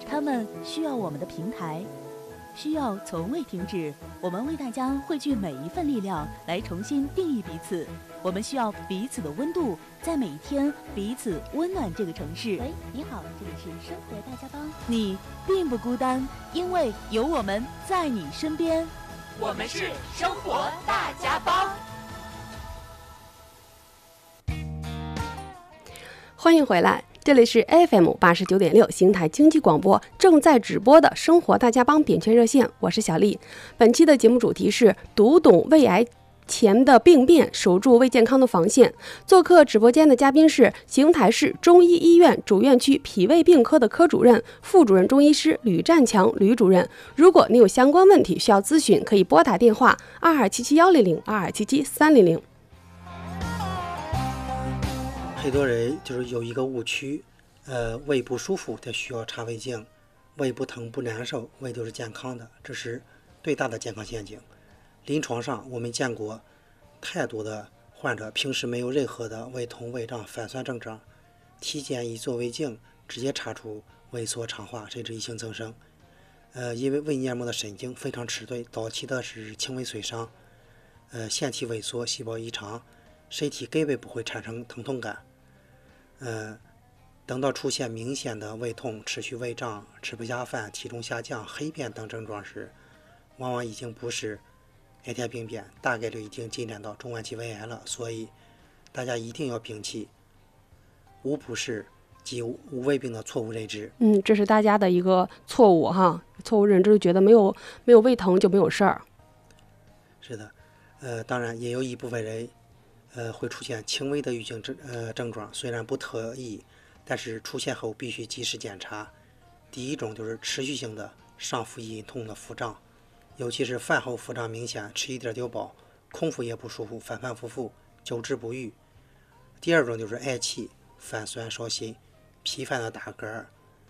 他们需要我们的平台，需要从未停止。我们为大家汇聚每一份力量，来重新定义彼此。我们需要彼此的温度，在每一天彼此温暖这个城市。喂，你好，这里是生活大家帮。你并不孤单，因为有我们在你身边。 我们是生活大家帮。 欢迎回来，这里是 FM89.6 邢台经济广播正在直播的生活大家帮扁鹊热线，我是小丽。本期的节目主题是读懂胃癌前的病变，守住胃健康的防线。做客直播间的嘉宾是邢台市中医医院主院区脾胃病科的科主任、副主任中医师吕占强吕主任。如果你有相关问题需要咨询，可以拨打电话22771022777300。 很多人就是有一个误区，胃不舒服就需要查胃镜，胃不疼不难受，胃就是健康的，这是最大的健康陷阱。临床上我们见过太多的患者，平时没有任何的胃痛、胃胀、反酸症状，体检一做胃镜，直接查出萎缩、肠化甚至异性增生。因为胃黏膜的神经非常迟钝，早期的是轻微损伤，腺体萎缩、细胞异常，身体根本不会产生疼痛感。等到出现明显的胃痛、持续胃胀、吃不下饭、体重下降、黑便等症状时，往往已经不是癌前病变，大概率已经进展到中晚期胃癌了。所以大家一定要摒弃无不适及无胃病的错误认知。 这是大家的一个错误哈，错误认知，觉得没有胃疼就没有事儿。 是的，当然也有一部分人会出现轻微的预警症状，虽然不特异，但是出现后必须及时检查。第一种就是持续性的上腹隐痛的腹胀，尤其是饭后腹胀明显，吃一点就饱，空腹也不舒服，反反复复，久治不愈。第二种就是嗳气、反酸烧心、频繁的打嗝，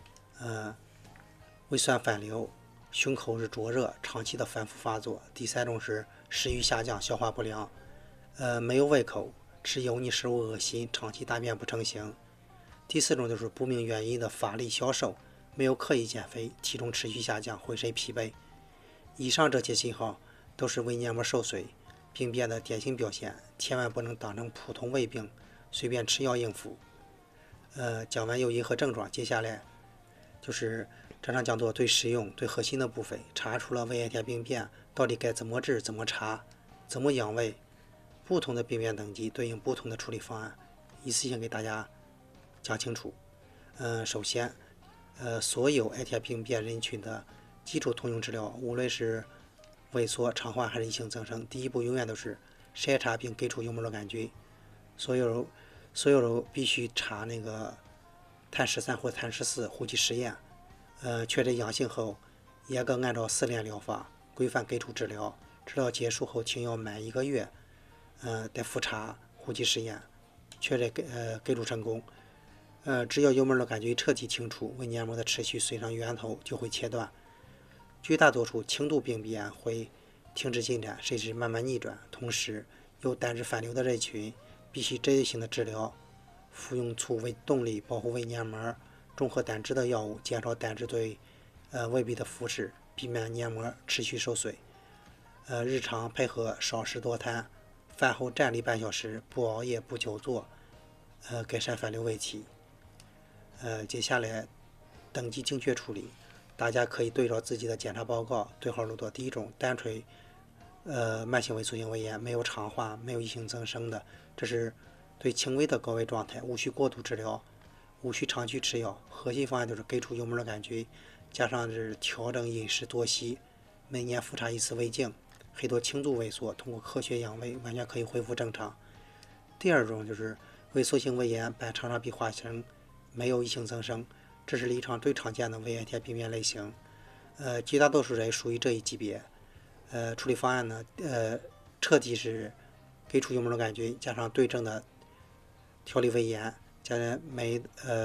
胃酸反流，胸口是灼热，长期的反复发作。第三种是食欲下降、消化不良，没有胃口，吃油腻食物恶心，长期大便不成形。第四种就是不明原因的乏力消瘦，没有刻意减肥，体重持续下降，浑身疲惫。以上这些信号都是胃黏膜受损病变的典型表现，千万不能当成普通胃病随便吃药应付。讲完诱因和症状，接下来就是这场讲座最实用、最核心的部分，查出了胃癌前病变，到底该怎么治、怎么查、怎么养胃。不同的病变等级对应不同的处理方案，一次性给大家讲清楚。首先，所有癌前病变人群的基础通用治疗，无论是萎缩、肠化还是异性增生，第一步永远都是筛查并给出幽门螺杆菌。所有人必须查那个碳13或碳14呼气试验，确诊阳性后，严格按照4联疗法规范给出治疗。治疗结束后，停药满1个月，再复查呼气试验，确诊给出成功。只要幽门螺杆菌彻底清除，胃黏膜的持续损伤源头就会切断。绝大多数轻度病变会停止进展，甚至慢慢逆转。同时，有胆汁反流的人群必须针对性的治疗，服用促胃动力、保护胃黏膜、中和胆汁的药物，减少胆汁对胃壁的腐蚀，避免黏膜持续受损。日常配合少食多餐，饭后站立半小时，不熬夜不久坐，改善反流胃气。接下来等级精确处理，大家可以对照自己的检查报告对号入座。第一种，单纯慢性萎缩性胃炎，没有肠化，没有异性增生的，这是对轻微的高危状态，无需过度治疗，无需长期吃药。核心方案就是给出幽门螺杆菌，加上是调整饮食作息，每年复查1次胃镜。很多轻度萎缩通过科学养胃完全可以恢复正常。第二种就是萎缩性胃炎伴肠上壁化型，没有异性增生，这是临床最常见的胃癌前病变类型。绝大多数人属于这一级别。处理方案呢，彻底是给出幽门螺杆菌，加上对症的调理胃炎，加上每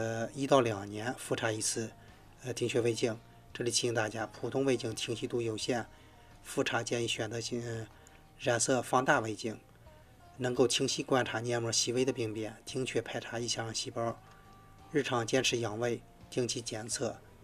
1到2年复查1次定穴胃镜。这里提醒大家，普通胃镜清晰度有限，复查建议选择性染色放大胃镜，能够清晰观察黏膜细微的病变，精确排查异常细胞。日常坚持养胃，定期检测，